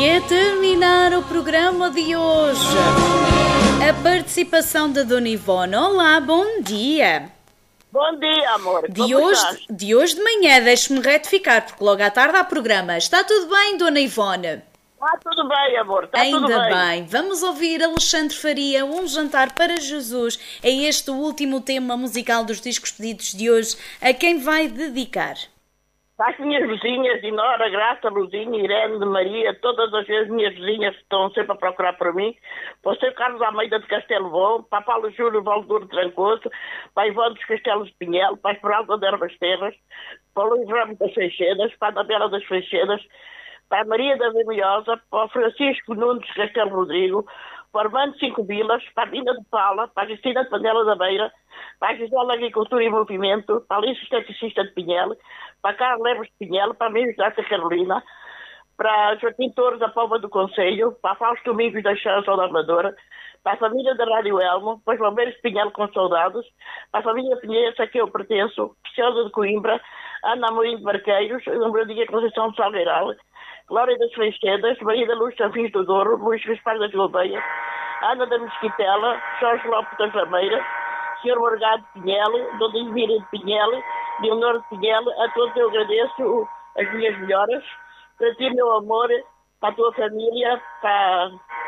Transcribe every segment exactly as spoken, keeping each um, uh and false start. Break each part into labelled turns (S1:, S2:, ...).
S1: E a terminar o programa de hoje, a participação da Dona Ivone. Olá, bom dia.
S2: Bom dia, amor.
S1: De hoje,
S2: estás?
S1: de hoje de manhã, deixe-me retificar, porque logo à tarde há programa. Está tudo bem, Dona Ivone?
S2: Está tudo bem, amor. Está tudo
S1: Ainda
S2: bem.
S1: bem. Vamos ouvir Alexandre Faria, Um Jantar para Jesus. É este o último tema musical dos discos pedidos de hoje. A quem vai dedicar?
S2: Para as minhas vizinhas, Dinora, Graça, Luzinha, Irene, Maria, todas as vezes minhas vizinhas que estão sempre a procurar por mim. Para o seu Carlos Almeida de Castelo Bom, para Paulo Júlio Valduro de Trancoso, para Ivone dos Castelos de Pinhel, para a Esmeralda de Ervas Terras, para o Luís Ramos das Feixedas, para a Anabela das Feixedas, para a Maria da Vermelhosa, para o Francisco Nunes de Castelo Rodrigo, para o Armando Cinco Vilas, para a Dina de Paula, para a Cristina de Panela da Beira, para a Gisela Agricultura e Movimento, para a Alice Esteticista de Pinhel, para a Carla Leves de Pinhel, para a Miriam Graça Carolina, para a Joaquim Torres da Póvoa do Conselho, para a Fausto Domingos da Chança da Amadora, para a família da Rádio Elmo, para os Bombeiros de Pinhel com Soldados, para a família Pinheiros a que eu pertenço, Preciosa de Coimbra, Ana Amorim de Barqueiros, Lembradinha Conceição de Salgueiral, Glória das Freixedas, Maria da Luz Sanfins do Douro, Luís Gaspar das Gouveia, Ana da Mesquitela, Jorge Lopes das Lameiras, senhor Morgado de Pinhel, Dona Elvira de Pinhel, Leonor de Pinhel, a todos eu agradeço as minhas melhoras, para ti, meu amor, para a tua família, para...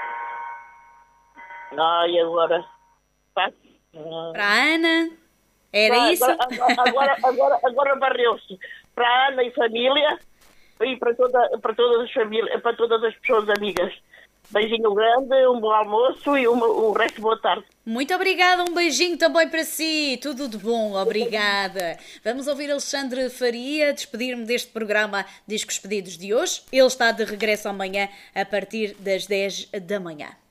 S2: Ai, agora... Para,
S1: Para a Ana? Era
S2: para,
S1: isso?
S2: Agora, agora, agora, agora barreu-se. Para a Ana e família, e para, toda, para, todas as famílias, para todas as pessoas amigas. Beijinho grande, um bom almoço e um, um resto de boa tarde.
S1: Muito obrigada, um beijinho também para si, tudo de bom, obrigada. Vamos ouvir Alexandre Faria, despedir-me deste programa Discos Pedidos de hoje. Ele está de regresso amanhã a partir das dez da manhã.